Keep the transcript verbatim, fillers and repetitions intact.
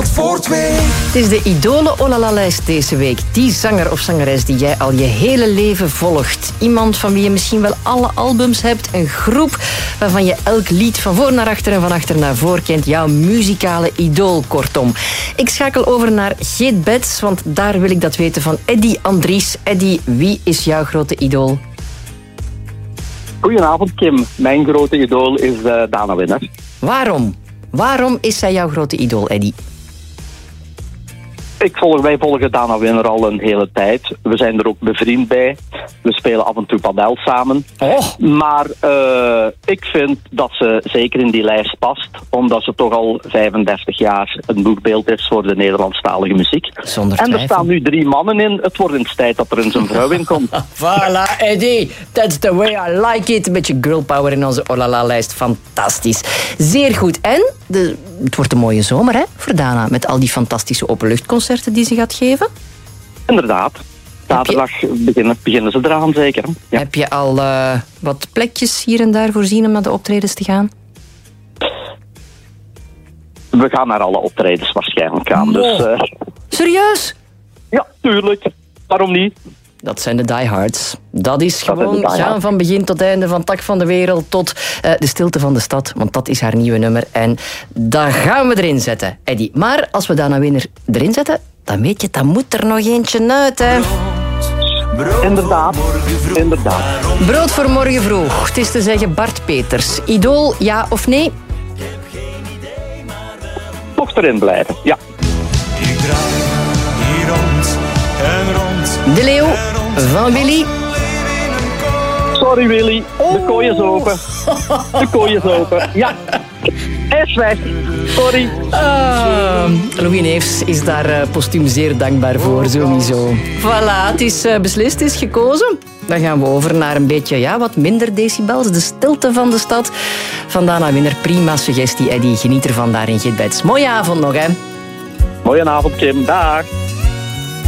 telt voor twee. Het is de Idolen Olala-lijst deze week. Die zanger of zangeres die jij al je hele leven volgt. Iemand van wie je misschien wel alle albums hebt. Een groep waarvan je elk lied van voor naar achter en van achter naar voor kent. Jouw muzikale idool, kortom. Ik schakel over naar Geert Bets, want daar wil ik dat weten van Eddy Andries. Eddy, wie is jouw grote idool? Goedenavond, Kim. Mijn grote idool is uh, Dana Winner. Waarom? Waarom is zij jouw grote idool, Eddy? Ik volg, wij volgen Dana Winner al een hele tijd. We zijn er ook bevriend bij. We spelen af en toe padel samen. Oh. Maar uh, ik vind dat ze zeker in die lijst past. Omdat ze toch al vijfendertig jaar een boekbeeld is voor de Nederlandstalige muziek. Zonder en er twijfel. staan nu drie mannen in. Het wordt eens tijd dat er eens een vrouw in komt. Voilà, Eddy. That's the way I like it. Een beetje girl power in onze Olala-lijst. Fantastisch. Zeer goed. En de, het wordt een mooie zomer, hè, voor Dana. Met al die fantastische openluchtconcerten die ze gaat geven. Inderdaad. Zaterdag beginnen, beginnen ze eraan, zeker. Ja. Heb je al uh, wat plekjes hier en daar voorzien om naar de optredens te gaan? We gaan naar alle optredens waarschijnlijk gaan. Dus, uh... Serieus? Ja, tuurlijk. Waarom niet? Dat zijn de diehards. Dat is Dat gewoon die gaan van begin tot einde, van Tak van de Wereld tot uh, De Stilte van de Stad. Want dat is haar nieuwe nummer. En dat gaan we erin zetten, Eddy. Maar als we Dana Winner erin zetten, dan weet je, dan moet er nog eentje uit, hè. Inderdaad, inderdaad. Brood voor morgen vroeg. Het is te zeggen Bart Peters. Idool, ja of nee? Mocht erin blijven, ja. Ik draai hier rond en rond. De Leeuw van Willy. Sorry Willy, de kooi is open. De kooi is open, ja. Hij is weg, sorry. Uh, Louis Neefs is daar uh, postuum zeer dankbaar voor, sowieso. Voilà, het is uh, beslist, het is gekozen. Dan gaan we over naar een beetje ja, wat minder decibels. De Stilte van de Stad. Van Dana Winner, prima suggestie, Eddy. Geniet ervan daar in Geert Bets. Mooie avond nog, hè. Mooie avond, Kim. Dag.